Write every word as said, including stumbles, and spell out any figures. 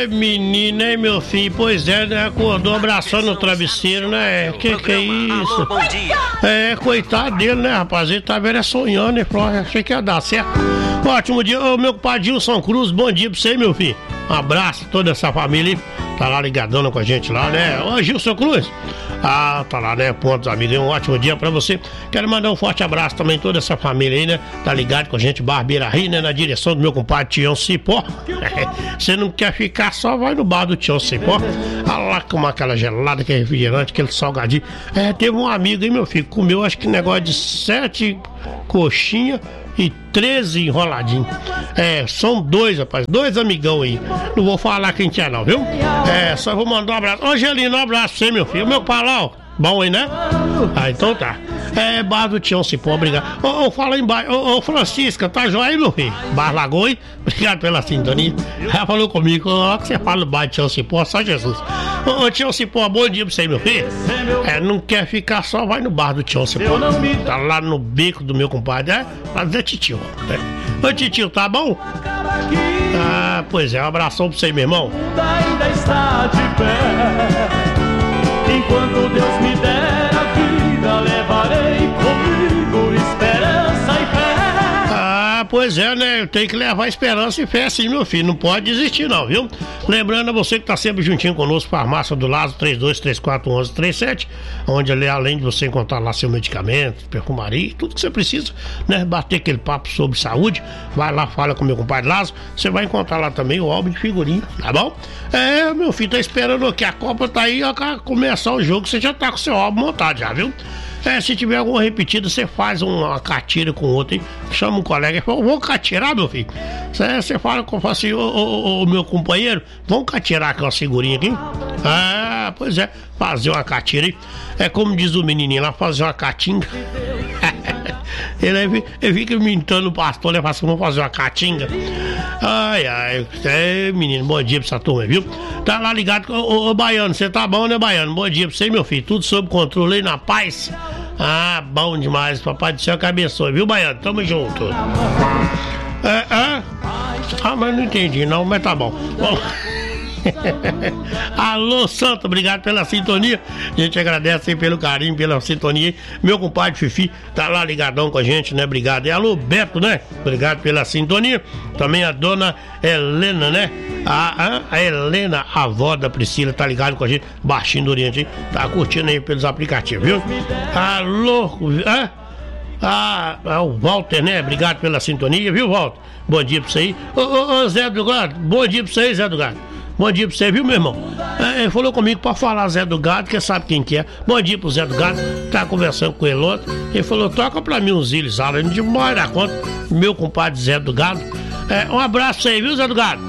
Ê, menino, hein, meu filho? Pois é, né? Acordou abraçando o travesseiro, né? Que que é isso? Bom dia. É, coitado dele, né, rapaz? Ele tá vendo, é sonhando, né? Achei que ia dar certo. Ótimo dia, ô, meu compadre Gilson Cruz, bom dia pra você, meu filho. Um abraço a toda essa família aí. Tá lá ligadona com a gente lá, né? Ô, Gilson Cruz. Ah, tá lá, né? Pontos, amigos. Um ótimo dia pra você. Quero mandar um forte abraço também a toda essa família aí, né? Tá ligado com a gente, Barbeira Ri, né? Na direção do meu compadre Tião Cipó. Você não quer ficar só, vai no bar do Tião Cipó. Ah lá, com aquela gelada, aquele refrigerante, aquele salgadinho. É, teve um amigo aí, meu filho, comeu acho que negócio de sete coxinhas e treze enroladinhos. É, são dois, rapaz, dois amigão aí. Não vou falar quem que é não, viu? É, só vou mandar um abraço. Angelino, um abraço pra você, meu filho. Meu pai lá, ó. Bom aí, né? Ah, então tá. É, Bar do Tião Cipó, obrigado. Ô, ô, fala aí embaixo. Ô, ô, Francisca, tá joia aí, meu filho? Bar Lagoa, hein? Obrigado pela sintonia. Já falou comigo, ó, que você fala do Bar do Tião Cipó, só Jesus. Ô, ô, Tião Cipó, bom dia pra você, meu filho. É, não quer ficar só, vai no Bar do Tião Cipó. Tá lá no beco do meu compadre, é? Lá do Titio. É. Ô, Titio, tá bom? Ah, pois é, um abração pra você, meu irmão. Ainda está de pé. Enquanto Deus me der a vida, levarei comigo esperança e fé. Ah, pois é, né? Eu tenho que levar esperança e fé sim, meu filho. Não pode desistir não, viu? Lembrando a você que tá sempre juntinho conosco, Farmácia do Lázaro, três dois três quatro, um um três sete, onde ali, além de você encontrar lá seu medicamento, perfumaria, tudo que você precisa, né? Bater aquele papo sobre saúde, vai lá, fala com meu compadre Lázaro, você vai encontrar lá também o álbum de figurinha, tá bom? É, meu filho, tá esperando que a Copa tá aí, ó, começar o jogo, você já tá com seu álbum montado já, viu? É, se tiver alguma repetida, você faz uma catira com outro, hein? Chama um colega e fala, vou catirar, meu filho. Você fala com assim, ô, ô, ô, meu companheiro, vamos catirar aquela figurinha aqui? Ah, pois é, fazer uma catira, hein? É como diz o menininho lá, fazer uma catinga. Ele, ele fica imitando o pastor, ele fala assim, vamos fazer uma catinga. Ai, ai, é, menino, bom dia pra essa turma, viu? Tá lá ligado, ô, ô, ô Baiano, você tá bom, né, Baiano? Bom dia pra você, meu filho, tudo sob controle aí na paz. Ah, bom demais, papai do céu que abençoe, viu, Baiano? Tamo junto. É, é? Ah, mas não entendi não, mas tá bom. Bom. Alô, Santo, obrigado pela sintonia. A gente agradece aí pelo carinho, pela sintonia. Meu compadre Fifi tá lá ligadão com a gente, né? Obrigado. E alô, Beto, né? Obrigado pela sintonia. Também a dona Helena, né? A, a, a Helena, a avó da Priscila, tá ligado com a gente, baixinho do Oriente, hein? Tá curtindo aí pelos aplicativos, viu? Alô, hã? Ah, o Walter, né? Obrigado pela sintonia, viu, Walter? Bom dia pra você aí. Ô, ô, ô, Zé do Gado, bom dia pra você aí, Zé do Gado. Bom dia pra você, viu, meu irmão? É, ele falou comigo pra falar Zé do Gado, que sabe quem que é. Bom dia pro Zé do Gado, tá conversando com ele ontem. Ele falou, toca pra mim uns ilhos, não de mais da conta, meu compadre Zé do Gado. É, um abraço pra você, viu, Zé do Gado?